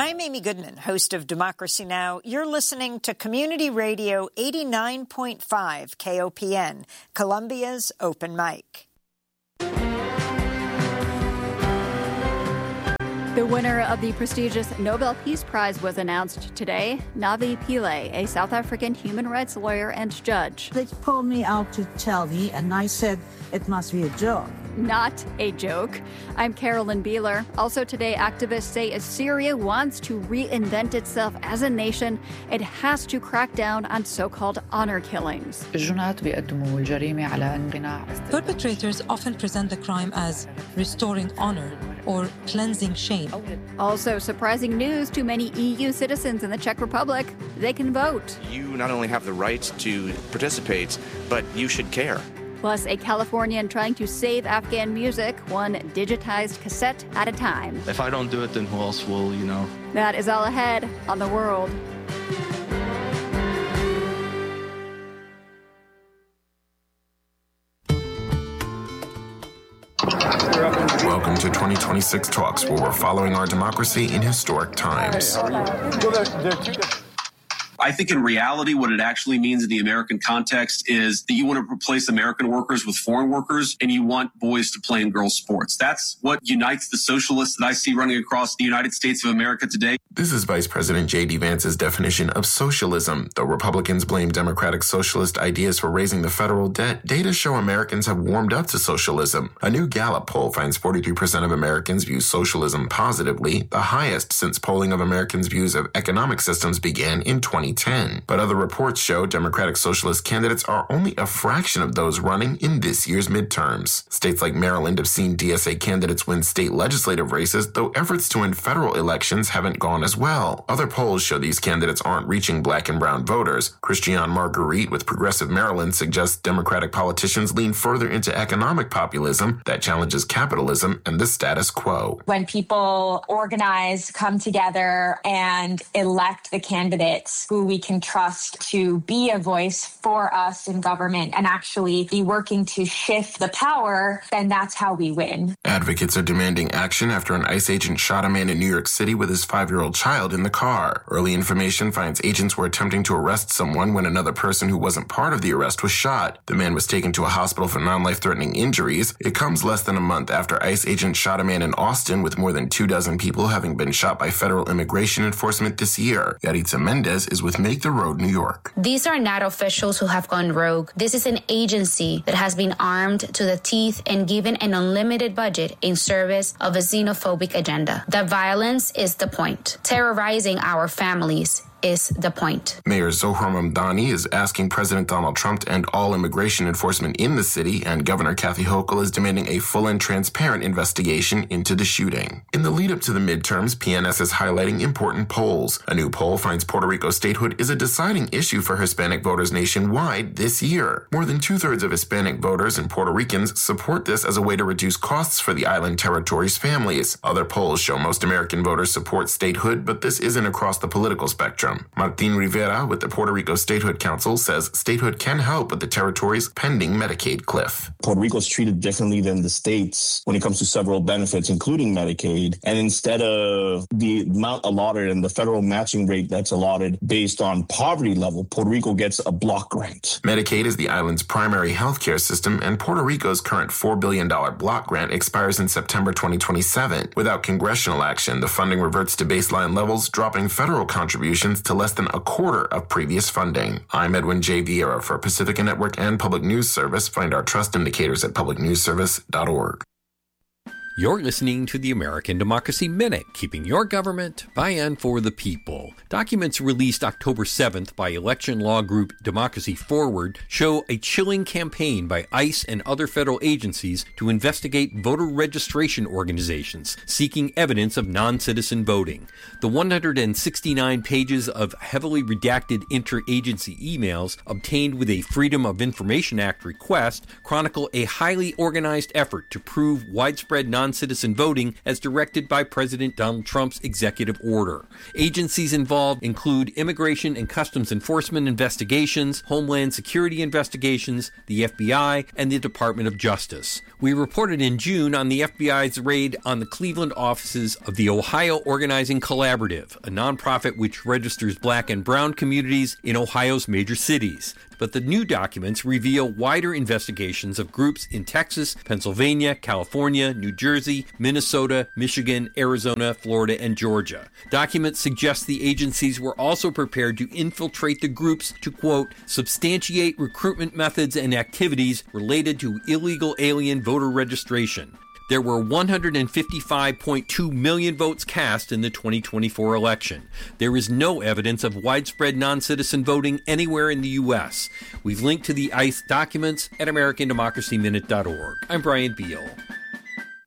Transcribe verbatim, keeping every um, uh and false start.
I'm Amy Goodman, host of Democracy Now! You're listening to Community Radio eighty-nine point five K O P N, Columbia's Open Mic. The winner of the prestigious Nobel Peace Prize was announced today. Navi Pillay, a South African human rights lawyer and judge. They pulled me out to tell me, and I said it must be a joke. Not a joke. I'm Carolyn Beeler. Also today, activists say if Syria wants to reinvent itself as a nation, it has to crack down on so-called honor killings. Perpetrators often present the crime as restoring honor or cleansing shame. Also, surprising news to many E U citizens in the Czech Republic. They can vote. You not only have the right to participate, but you should care. Plus, a Californian trying to save Afghan music, one digitized cassette at a time. If I don't do it, then who else will, you know? That is all ahead on The World. Welcome to twenty twenty-six Talks, where we're following our democracy in historic times. I think in reality, what it actually means in the American context is that you want to replace American workers with foreign workers, and you want boys to play in girls' sports. That's what unites the socialists that I see running across the United States of America today. This is Vice President J D Vance's definition of socialism. Though Republicans blame Democratic socialist ideas for raising the federal debt, data show Americans have warmed up to socialism. A new Gallup poll finds forty-three percent of Americans view socialism positively, the highest since polling of Americans' views of economic systems began in twenty ten. But other reports show Democratic Socialist candidates are only a fraction of those running in this year's midterms. States like Maryland have seen D S A candidates win state legislative races, though efforts to win federal elections haven't gone as well. Other polls show these candidates aren't reaching black and brown voters. Christiane Marguerite with Progressive Maryland suggests Democratic politicians lean further into economic populism that challenges capitalism and the status quo. When people organize, come together, and elect the candidates who we can trust to be a voice for us in government and actually be working to shift the power, then that's how we win. Advocates are demanding action after an ICE agent shot a man in New York City with his five-year-old child in the car. Early information finds agents were attempting to arrest someone when another person who wasn't part of the arrest was shot. The man was taken to a hospital for non-life-threatening injuries. It comes less than a month after ICE agents shot a man in Austin, with more than two dozen people having been shot by federal immigration enforcement this year. Yaritza Mendez is with Make the Road New York. These are not officials who have gone rogue. This is an agency that has been armed to the teeth and given an unlimited budget in service of a xenophobic agenda. The violence is the point. Terrorizing our families is the point. Mayor Zohar Mamdani is asking President Donald Trump to end all immigration enforcement in the city, and Governor Kathy Hochul is demanding a full and transparent investigation into the shooting. In the lead-up to the midterms, P N S is highlighting important polls. A new poll finds Puerto Rico statehood is a deciding issue for Hispanic voters nationwide this year. More than two-thirds of Hispanic voters and Puerto Ricans support this as a way to reduce costs for the island territory's families. Other polls show most American voters support statehood, but this isn't across the political spectrum. Martin Rivera with the Puerto Rico Statehood Council says statehood can help with the territory's pending Medicaid cliff. Puerto Rico is treated differently than the states when it comes to several benefits, including Medicaid. And instead of the amount allotted and the federal matching rate that's allotted based on poverty level, Puerto Rico gets a block grant. Medicaid is the island's primary health care system, and Puerto Rico's current four billion dollars block grant expires in September twenty twenty-seven. Without congressional action, the funding reverts to baseline levels, dropping federal contributions to less than a quarter of previous funding. I'm Edwin J. Vieira for Pacifica Network and Public News Service. Find our trust indicators at public news service dot org. You're listening to the American Democracy Minute, keeping your government by and for the people. Documents released October seventh by election law group Democracy Forward show a chilling campaign by ICE and other federal agencies to investigate voter registration organizations seeking evidence of non-citizen voting. The one hundred sixty-nine pages of heavily redacted interagency emails obtained with a Freedom of Information Act request chronicle a highly organized effort to prove widespread non non-citizen voting as directed by President Donald Trump's executive order. Agencies involved include Immigration and Customs Enforcement investigations, Homeland Security investigations, the F B I, and the Department of Justice. We reported in June on the F B I's raid on the Cleveland offices of the Ohio Organizing Collaborative, a nonprofit which registers black and brown communities in Ohio's major cities. But the new documents reveal wider investigations of groups in Texas, Pennsylvania, California, New Jersey, Minnesota, Michigan, Arizona, Florida, and Georgia. Documents suggest the agencies were also prepared to infiltrate the groups to, quote, substantiate recruitment methods and activities related to illegal alien voter registration. There were one hundred fifty-five point two million votes cast in the twenty twenty-four election. There is no evidence of widespread non-citizen voting anywhere in the U S. We've linked to the ICE documents at American Democracy Minute dot org. I'm Brian Beal.